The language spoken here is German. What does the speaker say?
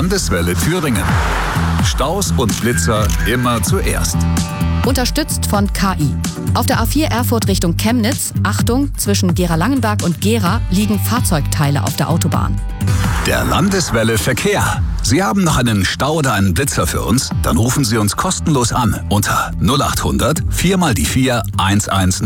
Landeswelle Thüringen. Staus und Blitzer immer zuerst. Unterstützt von KI. Auf der A4 Erfurt Richtung Chemnitz, Achtung, zwischen Gera-Langenberg und Gera liegen Fahrzeugteile auf der Autobahn. Der Landeswelle Verkehr. Sie haben noch einen Stau oder einen Blitzer für uns? Dann rufen Sie uns kostenlos an unter 0800 4 mal die 4 110.